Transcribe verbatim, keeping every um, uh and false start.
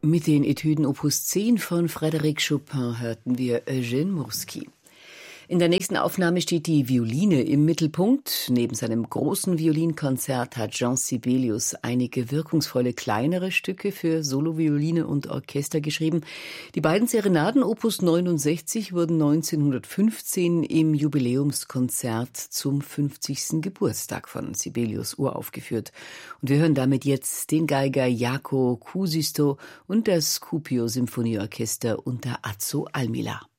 Mit den Etüden Opus zehn von Frédéric Chopin hörten wir Eugène Murski. In der nächsten Aufnahme steht die Violine im Mittelpunkt. Neben seinem großen Violinkonzert hat Jean Sibelius einige wirkungsvolle kleinere Stücke für Solovioline und Orchester geschrieben. Die beiden Serenaden Opus neunundsechzig wurden neunzehnhundertfünfzehn im Jubiläumskonzert zum fünfzigsten Geburtstag von Sibelius uraufgeführt. Und wir hören damit jetzt den Geiger Jaakko Kuusisto und das Kuopio Symphonieorchester unter Azzo Almila.